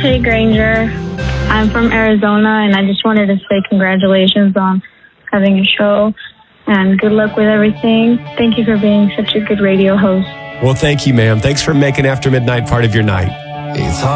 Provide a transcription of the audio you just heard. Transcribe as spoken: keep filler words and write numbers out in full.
Ashley Granger. I'm from Arizona, and I just wanted to say congratulations on having a show, and good luck with everything. Thank you for being such a good radio host. Well, thank you, ma'am. Thanks for making After Midnight part of your night. It's hard.